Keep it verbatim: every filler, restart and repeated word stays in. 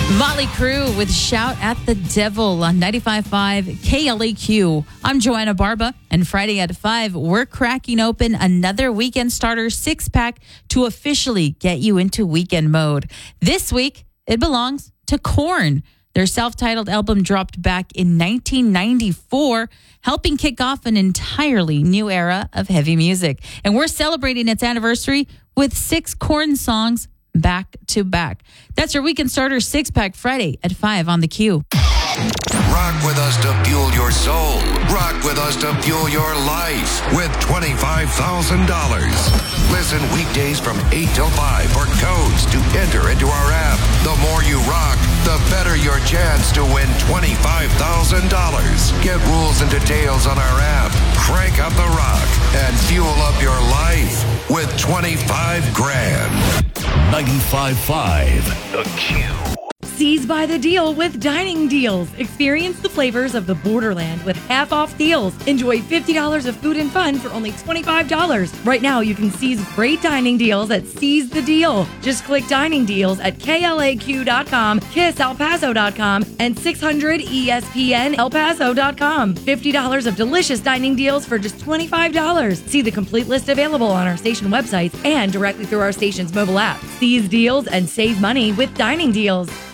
Motley Crue with Shout at the Devil on ninety-five point five K L A Q. I'm Joanna Barba, and Friday at five, we're cracking open another Weekend Starter six-pack to officially get you into weekend mode. This week, it belongs to Korn. Their self-titled album dropped back in nineteen ninety-four, helping kick off an entirely new era of heavy music. And we're celebrating its anniversary with six Korn songs back to back. That's your Weekend Starter six-pack Friday at five on the Q. Rock with us to fuel your soul. Rock with us to fuel your life with twenty-five thousand dollars. Listen weekdays from eight till five for codes to enter into our app. The more you rock, the better your chance to win twenty-five thousand dollars. Get rules and details on our app. Crank up the rock and fuel up your life with twenty-five grand. ninety-five point five The Q. Seize by the deal with Dining Deals. Experience the flavors of the borderland with half-off deals. Enjoy fifty dollars of food and fun for only twenty-five dollars. Right now, you can seize great dining deals at Seize the Deal. Just click Dining Deals at K L A Q dot com, kiss el paso dot com, and six hundred E S P N el paso dot com. fifty dollars of delicious dining deals for just twenty-five dollars. See the complete list available on our station websites and directly through our station's mobile app. Seize deals and save money with Dining Deals.